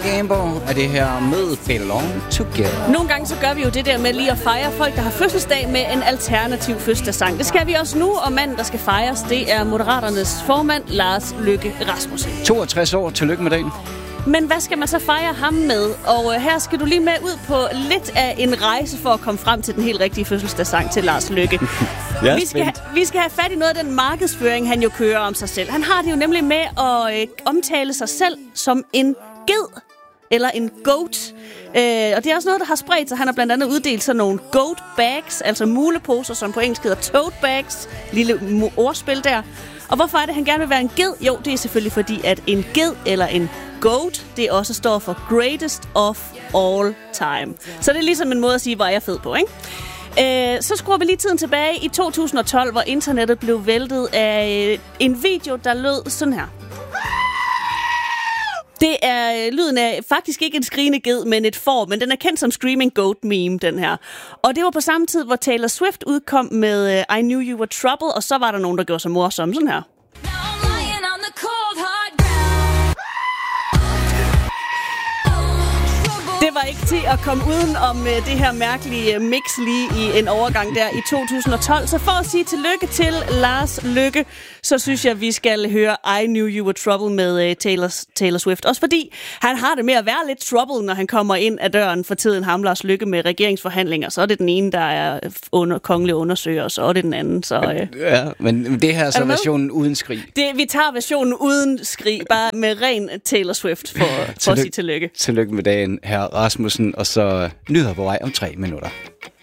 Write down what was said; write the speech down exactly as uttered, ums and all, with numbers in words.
Gamble er det her med Belong Together. Nogle gange så gør vi jo det der med lige at fejre folk, der har fødselsdag med en alternativ fødselsdagssang. Det skal vi også nu, og manden, der skal fejres, det er Moderaternes formand, Lars Løkke Rasmussen. toogtres år, tillykke med dagen. Men hvad skal man så fejre ham med? Og øh, her skal du lige med ud på lidt af en rejse for at komme frem til den helt rigtige fødselsdagssang til Lars Løkke. vi, skal ha- vi skal have fat i noget af den markedsføring, han jo kører om sig selv. Han har det jo nemlig med at øh, omtale sig selv som en ged eller en goat. Øh, og det er også noget, der har spredt sig. Han har blandt andet uddelt sådan nogle goat bags, altså muleposer, som på engelsk hedder tote bags. Lille ordspil der. Og hvorfor er det, han gerne vil være en ged? Jo, det er selvfølgelig fordi, at en ged eller en goat, det også står for greatest of all time. Så det er ligesom en måde at sige, hvor jeg er fed på, ikke? Øh, så skruer vi lige tiden tilbage i to tusind og tolv, hvor internettet blev væltet af en video, der lød sådan her. Det er lyden af faktisk ikke en skrigende ged, men et får, men den er kendt som Screaming Goat meme, den her. Og det var på samme tid, hvor Taylor Swift udkom med uh, I Knew You Were Trouble, og så var der nogen, der gjorde sig morsomme sådan her. Det var ikke til at komme uden om uh, det her mærkelige mix lige i en overgang der i to tusind og tolv. Så for at sige tillykke til Lars Løkke, så synes jeg, vi skal høre I Knew You Were Trouble med uh, Taylor, Taylor Swift. Også fordi han har det med at være lidt trouble, når han kommer ind ad døren for tiden. Ham Lars Løkke med regeringsforhandlinger. Så er det den ene, der er under, kongelig undersøger, og så er det den anden. Så, uh... Ja, men det her er så versionen uden skrig. Det, vi tager versionen uden skrig, bare med ren Taylor Swift for, for at sige tillykke. Tillykke med dagen, herr Rasmussen, og så nyheder på vej om tre minutter.